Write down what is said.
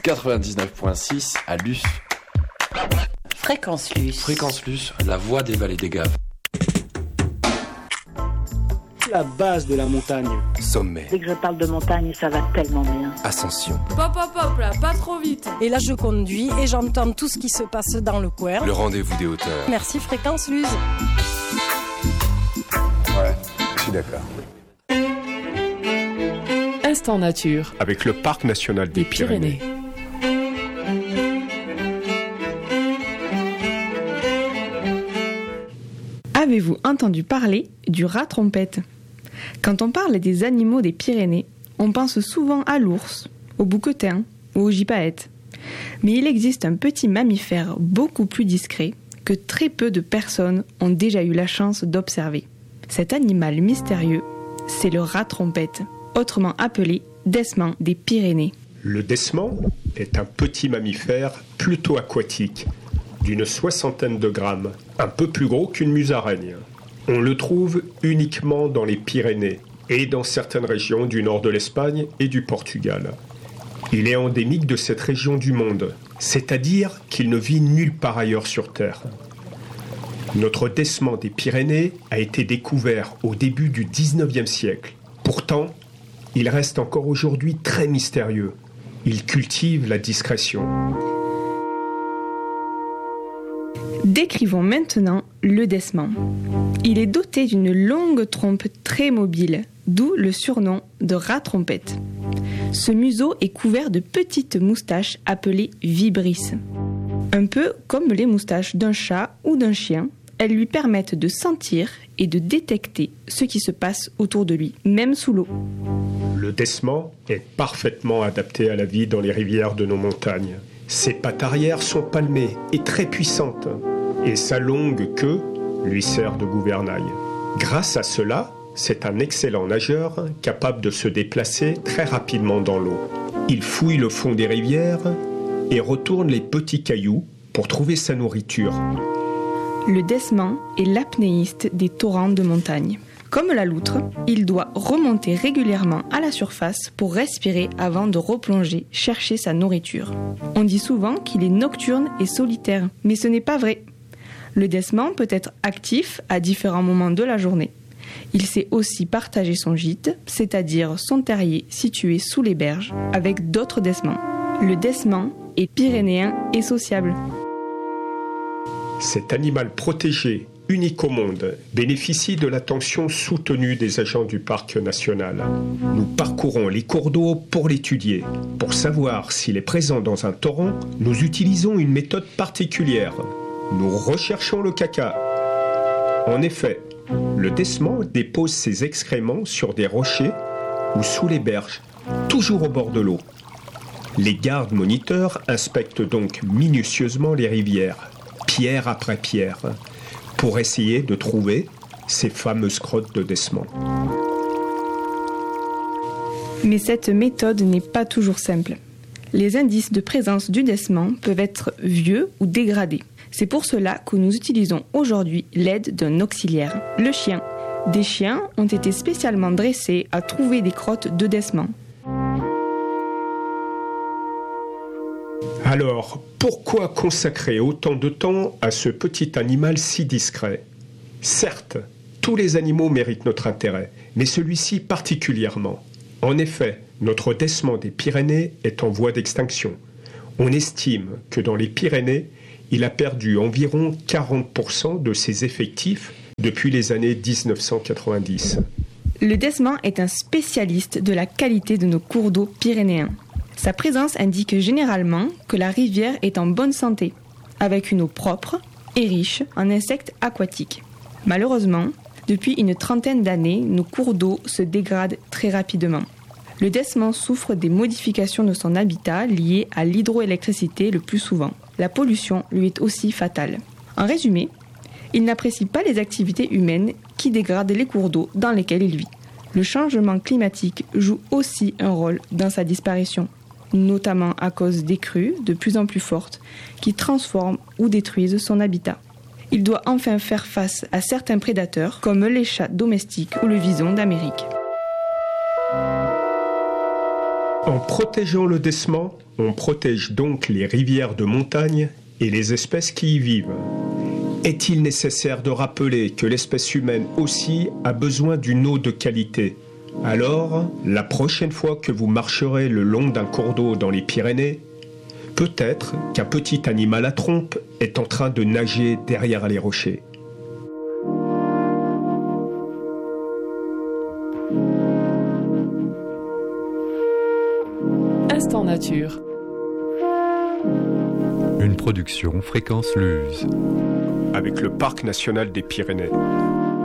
99.6 à Luce. Fréquence Luce. Fréquence Luce, la voix des vallées des Gaves. La base de la montagne. Sommet. Dès que je parle de montagne, ça va tellement bien. Ascension. Hop, hop, hop, là, pas trop vite. Et là, je conduis et j'entends tout ce qui se passe dans le coin. Le rendez-vous des hauteurs. Merci Fréquence Luce. Ouais, je suis d'accord. Instant nature. Avec le Parc national des Pyrénées. Avez-vous entendu parler du rat-trompette ? Quand on parle des animaux des Pyrénées, on pense souvent à l'ours, au bouquetin ou au gypaète. Mais il existe un petit mammifère beaucoup plus discret que très peu de personnes ont déjà eu la chance d'observer. Cet animal mystérieux, c'est le rat-trompette, autrement appelé desman des Pyrénées. Le desman est un petit mammifère plutôt aquatique, d'une 60aine de grammes, un peu plus gros qu'une musaraigne. On le trouve uniquement dans les Pyrénées et dans certaines régions du nord de l'Espagne et du Portugal. Il est endémique de cette région du monde, c'est-à-dire qu'il ne vit nulle part ailleurs sur Terre. Notre desman des Pyrénées a été découvert au début du 19e siècle. Pourtant, il reste encore aujourd'hui très mystérieux. Il cultive la discrétion. Décrivons maintenant le desman. Il est doté d'une longue trompe très mobile, d'où le surnom de rat-trompette. Ce museau est couvert de petites moustaches appelées vibrisses. Un peu comme les moustaches d'un chat ou d'un chien, elles lui permettent de sentir et de détecter ce qui se passe autour de lui, même sous l'eau. Le desman est parfaitement adapté à la vie dans les rivières de nos montagnes. Ses pattes arrière sont palmées et très puissantes, et sa longue queue lui sert de gouvernail. Grâce à cela, c'est un excellent nageur capable de se déplacer très rapidement dans l'eau. Il fouille le fond des rivières et retourne les petits cailloux pour trouver sa nourriture. Le desman est l'apnéiste des torrents de montagne. Comme la loutre, il doit remonter régulièrement à la surface pour respirer avant de replonger chercher sa nourriture. On dit souvent qu'il est nocturne et solitaire, mais ce n'est pas vrai. Le desman peut être actif à différents moments de la journée. Il sait aussi partager son gîte, c'est-à-dire son terrier situé sous les berges, avec d'autres desmans. Le desman est pyrénéen et sociable. Cet animal protégé, unique au monde, bénéficie de l'attention soutenue des agents du parc national. Nous parcourons les cours d'eau pour l'étudier. Pour savoir s'il est présent dans un torrent, nous utilisons une méthode particulière. Nous recherchons le caca. En effet, le desman dépose ses excréments sur des rochers ou sous les berges, toujours au bord de l'eau. Les gardes moniteurs inspectent donc minutieusement les rivières, pierre après pierre, pour essayer de trouver ces fameuses crottes de desman. Mais cette méthode n'est pas toujours simple. Les indices de présence du desman peuvent être vieux ou dégradés. C'est pour cela que nous utilisons aujourd'hui l'aide d'un auxiliaire, le chien. Des chiens ont été spécialement dressés à trouver des crottes de desman. Alors, pourquoi consacrer autant de temps à ce petit animal si discret ? Certes, tous les animaux méritent notre intérêt, mais celui-ci particulièrement. En effet, notre desman des Pyrénées est en voie d'extinction. On estime que dans les Pyrénées, il a perdu environ 40% de ses effectifs depuis les années 1990. Le desman est un spécialiste de la qualité de nos cours d'eau pyrénéens. Sa présence indique généralement que la rivière est en bonne santé, avec une eau propre et riche en insectes aquatiques. Malheureusement, depuis une trentaine d'années, nos cours d'eau se dégradent très rapidement. Le desman souffre des modifications de son habitat liées à l'hydroélectricité le plus souvent. La pollution lui est aussi fatale. En résumé, il n'apprécie pas les activités humaines qui dégradent les cours d'eau dans lesquels il vit. Le changement climatique joue aussi un rôle dans sa disparition, notamment à cause des crues de plus en plus fortes qui transforment ou détruisent son habitat. Il doit enfin faire face à certains prédateurs comme les chats domestiques ou le vison d'Amérique. En protégeant le dessement, on protège donc les rivières de montagne et les espèces qui y vivent. Est-il nécessaire de rappeler que l'espèce humaine aussi a besoin d'une eau de qualité ? Alors, la prochaine fois que vous marcherez le long d'un cours d'eau dans les Pyrénées, peut-être qu'un petit animal à trompe est en train de nager derrière les rochers. Instant Nature. Une production Fréquence Luz. Avec le Parc national des Pyrénées.